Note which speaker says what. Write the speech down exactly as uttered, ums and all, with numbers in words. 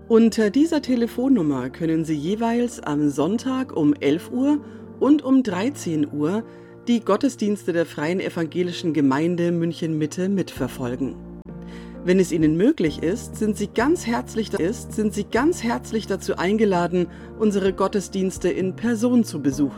Speaker 1: Unter dieser Telefonnummer können Sie jeweils am Sonntag um elf Uhr und um dreizehn Uhr die Gottesdienste der Freien Evangelischen Gemeinde München-Mitte mitverfolgen. Wenn es Ihnen möglich ist, sind Sie ganz herzlich, ist, sind Sie ganz herzlich dazu eingeladen, unsere Gottesdienste in Person zu besuchen.